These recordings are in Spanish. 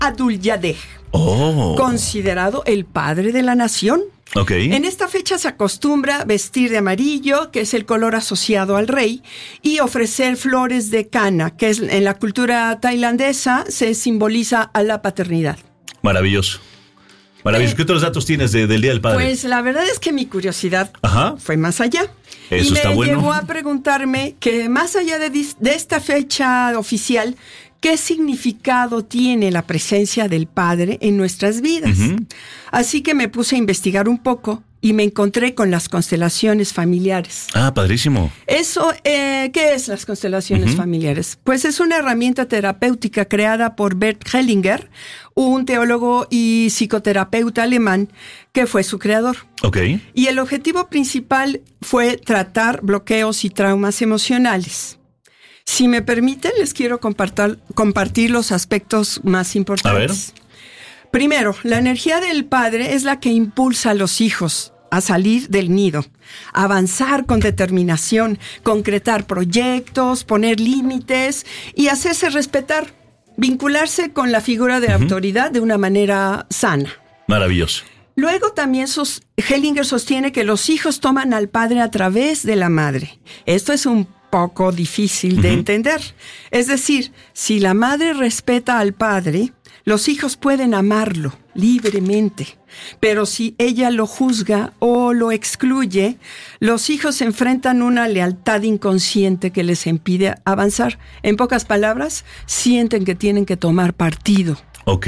Abdul-Yadeh, considerado el padre de la nación. Okay. En esta fecha se acostumbra vestir de amarillo, que es el color asociado al rey, y ofrecer flores de cana, que es, en la cultura tailandesa se simboliza a la paternidad. Maravilloso. Maravilloso. ¿Qué otros datos tienes del Día del Padre? Pues la verdad es que mi curiosidad fue más allá. Eso está bueno. Y me llevó a preguntarme que más allá de esta fecha oficial, ¿qué significado tiene la presencia del Padre en nuestras vidas? Así que me puse a investigar un poco y me encontré con las constelaciones familiares. Ah, padrísimo. Eso, ¿qué es las constelaciones familiares? Pues es una herramienta terapéutica creada por Bert Hellinger, un teólogo y psicoterapeuta alemán que fue su creador. Okay. Y el objetivo principal fue tratar bloqueos y traumas emocionales. Si me permiten, les quiero compartir los aspectos más importantes. A ver. Primero, la energía del padre es la que impulsa a los hijos a salir del nido, a avanzar con determinación, concretar proyectos, poner límites y hacerse respetar, vincularse con la figura de autoridad de una manera sana. Maravilloso. Luego también Hellinger sostiene que los hijos toman al padre a través de la madre. Esto es un poco difícil de entender. Es decir, si la madre respeta al padre, los hijos pueden amarlo libremente. Pero si ella lo juzga o lo excluye, los hijos enfrentan una lealtad inconsciente que les impide avanzar. En pocas palabras, sienten que tienen que tomar partido. Ok.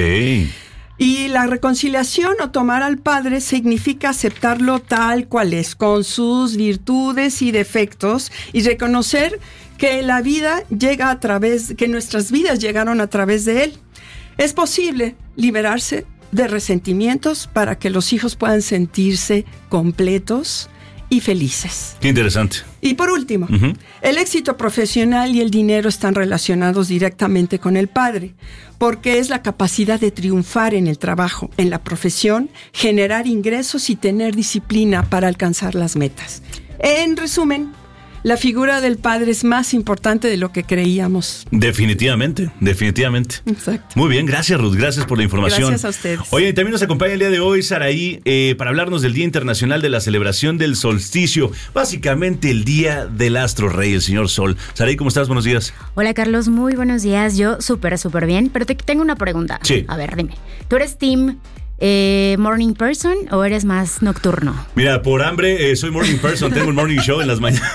Y la reconciliación o tomar al padre significa aceptarlo tal cual es, con sus virtudes y defectos, y reconocer que la vida llega que nuestras vidas llegaron a través de él. Es posible liberarse de resentimientos para que los hijos puedan sentirse completos y felices. Qué interesante. Y por último, el éxito profesional y el dinero están relacionados directamente con el padre, porque es la capacidad de triunfar en el trabajo, en la profesión, generar ingresos y tener disciplina para alcanzar las metas. En resumen, la figura del padre es más importante de lo que creíamos. Definitivamente. Exacto. Muy bien, gracias Ruth, gracias por la información. Gracias a ustedes. Oye, y también nos acompaña el día de hoy Saraí para hablarnos del Día Internacional de la Celebración del Solsticio, básicamente el Día del Astro Rey, el señor Sol. Saraí, ¿cómo estás? Buenos días. Hola Carlos, muy buenos días. Yo súper bien, pero te tengo una pregunta. Sí. A ver, dime, ¿tú eres team morning person o eres más nocturno? Mira, por hambre soy morning person, tengo un morning show en las mañanas.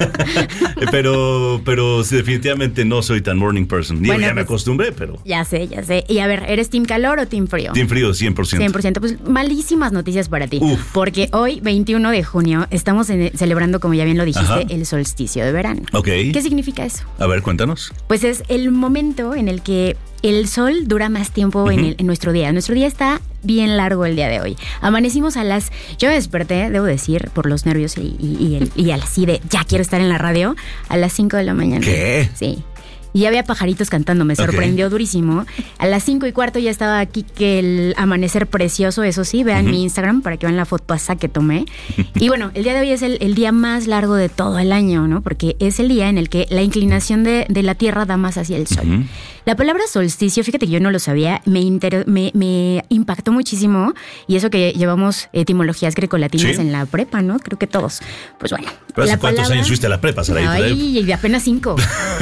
pero sí, definitivamente no soy tan morning person. Bueno, ya me acostumbré, pero... Ya sé. Y a ver, ¿eres team calor o team frío? Team frío, 100%. 100%. Pues malísimas noticias para ti. Porque hoy, 21 de junio, estamos celebrando, como ya bien lo dijiste, el solsticio de verano. Ok. ¿Qué significa eso? A ver, cuéntanos. Pues es el momento en el que el sol dura más tiempo en nuestro día. Nuestro día está bien largo el día de hoy. Amanecimos yo me desperté, debo decir, por los nervios y así de, ya quiero estar en la radio, a las 5 de la mañana. ¿Qué? Sí. Y había pajaritos cantando, me sorprendió durísimo. A las 5:15 ya estaba aquí, que el amanecer precioso, eso sí, vean mi Instagram para que vean la foto esa que tomé. Y bueno, el día de hoy es el día más largo de todo el año, ¿no? Porque es el día en el que la inclinación de la Tierra da más hacia el Sol. La palabra solsticio, fíjate que yo no lo sabía, me impactó muchísimo, y eso que llevamos etimologías grecolatinas en la prepa, ¿no? Creo que todos. Pues bueno. ¿Pero hace cuántos años fuiste a la prepa, Saraí? Ay, apenas 5.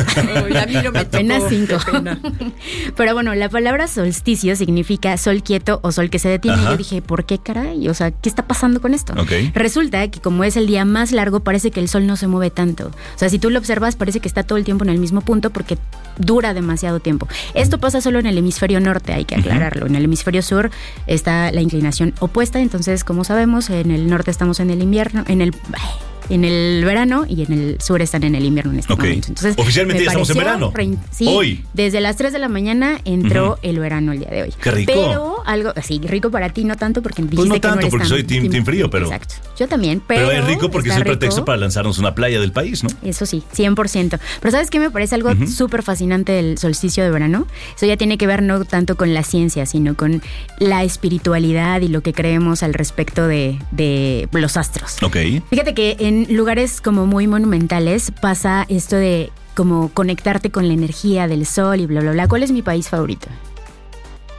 Apenas 5. Pero bueno, la palabra solsticio significa sol quieto o sol que se detiene. Y yo dije, ¿por qué caray? O sea, ¿qué está pasando con esto? Resulta que como es el día más largo, parece que el sol no se mueve tanto. O sea, si tú lo observas, parece que está todo el tiempo en el mismo punto porque dura demasiado tiempo. Esto pasa solo en el hemisferio norte, hay que aclararlo. En el hemisferio sur está la inclinación opuesta. Entonces, como sabemos, en el norte estamos en el invierno, en el verano, y en el sur están en el invierno en este momento. Entonces, oficialmente ya estamos en verano. Sí, hoy. Desde las 3 de la mañana entró el verano el día de hoy. ¡Qué rico! Pero algo así, rico para ti, no tanto porque dijiste pues no que tanto, no eres porque soy team frío, pero... Exacto. Yo también, pero es rico porque es el pretexto para lanzarnos a una playa del país, ¿no? Eso sí, 100%. Pero ¿sabes qué me parece algo súper fascinante del solsticio de verano? Eso ya tiene que ver no tanto con la ciencia, sino con la espiritualidad y lo que creemos al respecto de los astros. Fíjate que en lugares como muy monumentales pasa esto de como conectarte con la energía del sol y bla, bla, bla. ¿Cuál es mi país favorito?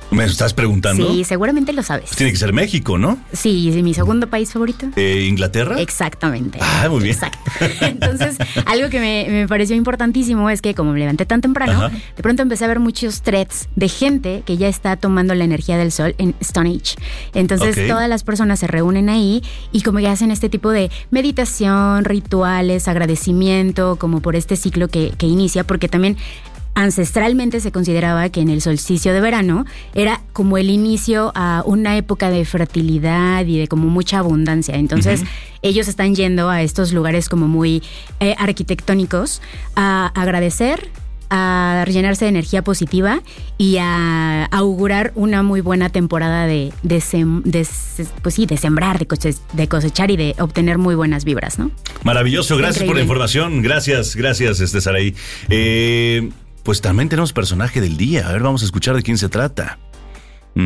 ¿Me estás preguntando? Sí, seguramente lo sabes. Tiene que ser México, ¿no? Sí, es mi segundo país favorito. ¿Inglaterra? Exactamente. Ah, muy bien. Exacto. Entonces, algo que me pareció importantísimo es que como me levanté tan temprano, de pronto empecé a ver muchos threads de gente que ya está tomando la energía del sol en Stone Age. Entonces, todas las personas se reúnen ahí y como que hacen este tipo de meditación, rituales, agradecimiento, como por este ciclo que inicia, porque también ancestralmente se consideraba que en el solsticio de verano era como el inicio a una época de fertilidad y de como mucha abundancia. Entonces, ellos están yendo a estos lugares como muy arquitectónicos a agradecer, a llenarse de energía positiva y a augurar una muy buena temporada de sembrar, de cosechar y de obtener muy buenas vibras, ¿no? Maravilloso, gracias por la información. Gracias, Saraí. Pues también tenemos personaje del día. A ver, vamos a escuchar de quién se trata. Te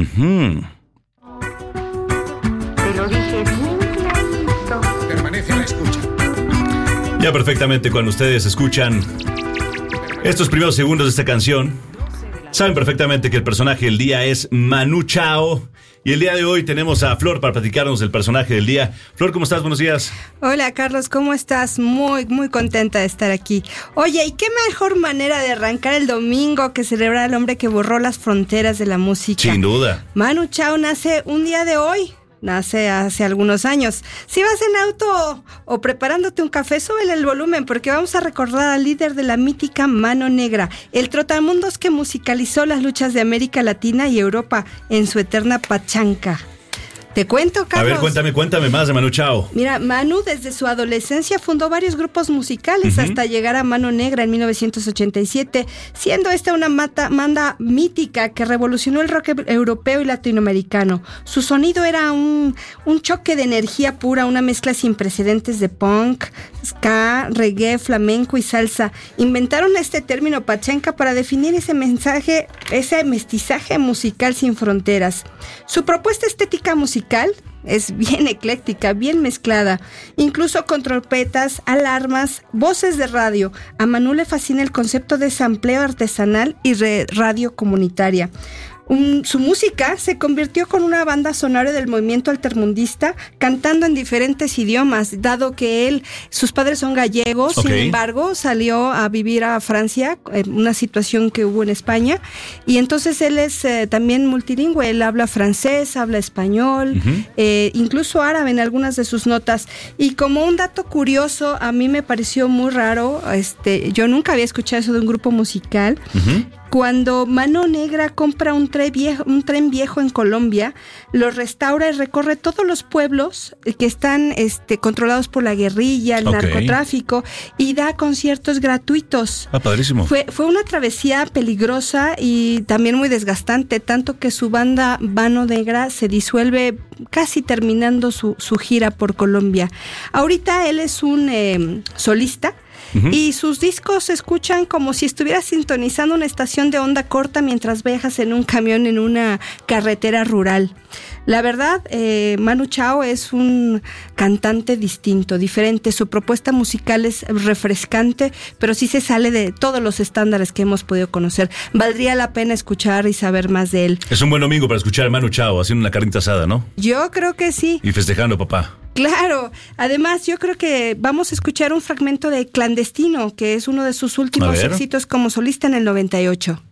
lo dije bien clarito. Permanece a la escucha. Ya perfectamente cuando ustedes escuchan estos primeros segundos de esta canción, saben perfectamente que el personaje del día es Manu Chao. Y el día de hoy tenemos a Flor para platicarnos del personaje del día. Flor, ¿cómo estás? Buenos días. Hola, Carlos, ¿cómo estás? Muy, muy contenta de estar aquí. Oye, ¿y qué mejor manera de arrancar el domingo que celebrar al hombre que borró las fronteras de la música? Sin duda. Manu Chao nace un día de hoy. Nace hace algunos años. Si vas en auto o preparándote un café, súbele el volumen porque vamos a recordar al líder de la mítica Mano Negra, el trotamundos que musicalizó las luchas de América Latina y Europa en su eterna pachanca. ¿Te cuento, Carlos? A ver, cuéntame más de Manu Chao. Mira, Manu desde su adolescencia fundó varios grupos musicales hasta llegar a Mano Negra en 1987, siendo esta una banda mítica que revolucionó el rock europeo y latinoamericano. Su sonido era un choque de energía pura, una mezcla sin precedentes de punk, ska, reggae, flamenco y salsa. Inventaron este término pachanca para definir ese mensaje, ese mestizaje musical sin fronteras. Su propuesta estética musical es bien ecléctica, bien mezclada, incluso con trompetas, alarmas, voces de radio. A Manu le fascina el concepto de sampleo artesanal y radio comunitaria. Su música se convirtió con una banda sonora del movimiento altermundista, cantando en diferentes idiomas, dado que sus padres son gallegos. Sin embargo, salió a vivir a Francia, una situación que hubo en España, y entonces él es también multilingüe. Él habla francés, habla español, incluso árabe en algunas de sus notas. Y como un dato curioso, a mí me pareció muy raro, yo nunca había escuchado eso de un grupo musical. Cuando Mano Negra compra un tren viejo en Colombia, lo restaura y recorre todos los pueblos que están controlados por la guerrilla, el narcotráfico, y da conciertos gratuitos. Ah, padrísimo. Fue una travesía peligrosa y también muy desgastante, tanto que su banda Mano Negra se disuelve casi terminando su gira por Colombia. Ahorita él es un solista. Y sus discos se escuchan como si estuvieras sintonizando una estación de onda corta mientras viajas en un camión en una carretera rural. La verdad, Manu Chao es un cantante distinto, diferente. Su propuesta musical es refrescante, pero sí se sale de todos los estándares que hemos podido conocer. Valdría la pena escuchar y saber más de él. Es un buen domingo para escuchar a Manu Chao haciendo una carnita asada, ¿no? Yo creo que sí. Y festejando, papá. Claro, además yo creo que vamos a escuchar un fragmento de Clandestino, que es uno de sus últimos éxitos como solista en el 98.